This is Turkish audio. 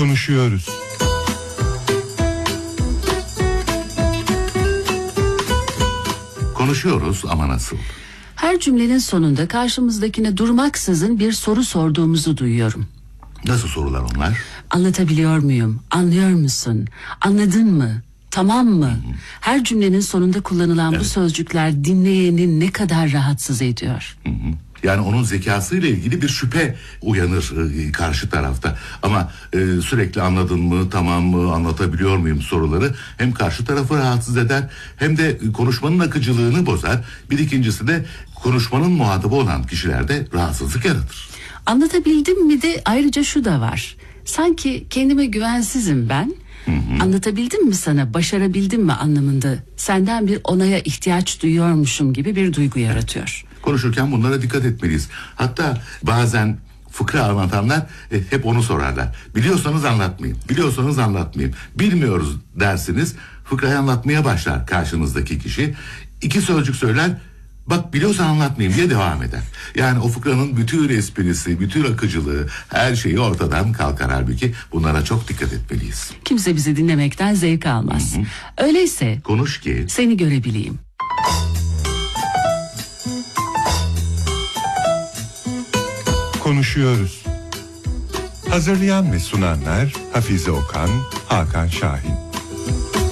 Konuşuyoruz. Konuşuyoruz ama nasıl? Her cümlenin sonunda karşımızdakine durmaksızın bir soru sorduğumuzu duyuyorum. Nasıl sorular onlar? Anlatabiliyor muyum? Anlıyor musun? Anladın mı? Tamam mı? Her cümlenin sonunda kullanılan bu sözcükler dinleyeni ne kadar rahatsız ediyor. Yani onun zekasıyla ilgili bir şüphe uyanır karşı tarafta. Ama sürekli anladın mı, tamam mı, anlatabiliyor muyum soruları hem karşı tarafı rahatsız eder hem de konuşmanın akıcılığını bozar. Bir ikincisi de konuşmanın muhatabı olan kişilerde rahatsızlık yaratır. Anlatabildim mi de ayrıca şu da var. Sanki kendime güvensizim ben. Anlatabildim mi sana, başarabildim mi anlamında senden bir onaya ihtiyaç duyuyormuşum gibi bir duygu yaratıyor. Konuşurken bunlara dikkat etmeliyiz. Hatta bazen fıkra anlatanlar hep onu sorarlar. Biliyorsanız anlatmayayım, biliyorsanız anlatmayayım. Bilmiyoruz dersiniz, fıkrayı anlatmaya başlar karşınızdaki kişi. 2 sözcük söyler, bak biliyorsan anlatmayayım diye devam eder. Yani o fıkranın bütün esprisi, bütün akıcılığı, her şeyi ortadan kalkar halbuki. Bunlara çok dikkat etmeliyiz. Kimse bizi dinlemekten zevk almaz. Öyleyse konuş ki seni görebileyim. Konuşuyoruz. Hazırlayan ve sunanlar Hafize Okan, Hakan Şahin.